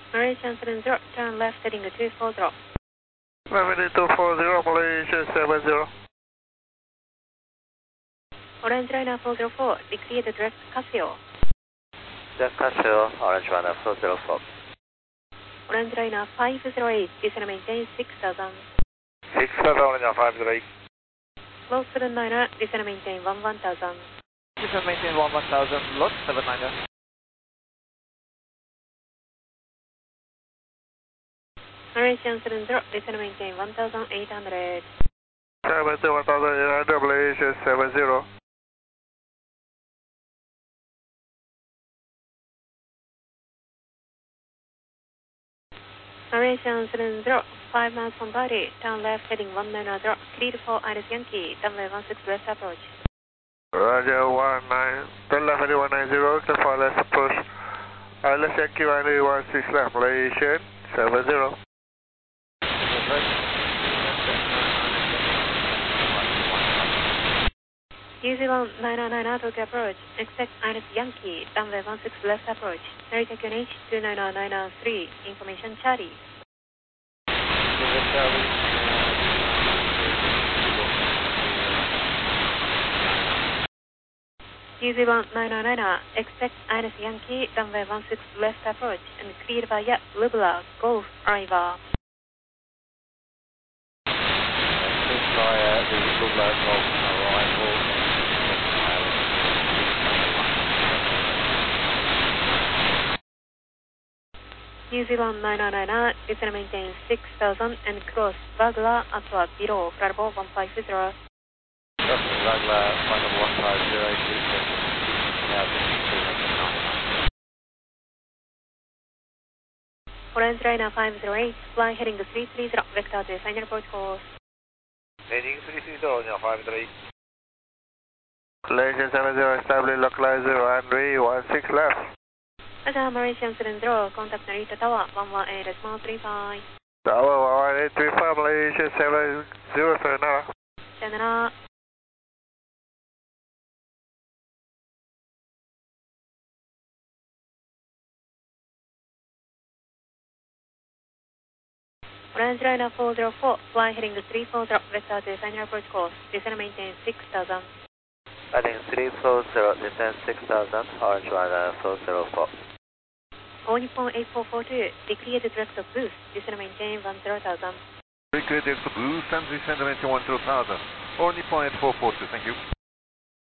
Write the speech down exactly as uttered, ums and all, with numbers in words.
Malaysian seven zero, turn left heading two four zero. Avenue two four zero, Malaysia seven zero. Orange Liner four zero four, declare the direct Casio. Direct Casio, Orange Liner four zero four. Orange Liner five zero eight, descend and maintain six thousand. six thousand, Orange five zero eight. Low seven niner, descend and maintain one one thousand. Descend maintain one one thousand, lot seven niner. Malaysian seven zero, descend and maintain one thousand eight hundred. seven zero, one thousand eight hundred, Malaysia seven zero. Malaysian seven zero, five miles from body, turn left heading one nine zero, cleared for Iris Yankee, runway one six west approach. Roger, one nine, turn left heading one nine zero, clear for left approach. Iris Yankee, runway one six left, Malaysian seven zero. New Zealand nine nine nine Tokyo approach, expect Iris Yankee, runway one six left approach. Narita Q N H two nine nine nine three, information Charlie. New Zealand nine nine nine, expect Iris Yankee, runway one six left approach, and cleared via Lubla, Golf, arrival. Via the Lubla, Golf, arrival. New Zealand nine nine nine, descend and maintain six thousand and cross Vagla Atwa below, flight one five zero. Cross Vagla, flight one five zero, Orange Liner five zero eight, fly heading three three zero, vector to final approach course. Heading three three zero, five zero eight. Malaysia seven zero, establish localizer, runway one six left. Roger, Malaysian seven zero, contact Narita Tower, one one eight decimal three five. Tower one one eight three five, Malaysia seven zero, sayonara. Sayonara. Orange Liner four zero four, fly heading three four zero, vector to final approach course, descend and maintain six thousand. Heading three four zero, descend six thousand, Orange Liner four zero four. All Nippon eight four four two, declare the direct of boost, descend and maintain one zero thousand. Declare direct of boost and descend and maintain one zero thousand. All Nippon eight four four two, thank you.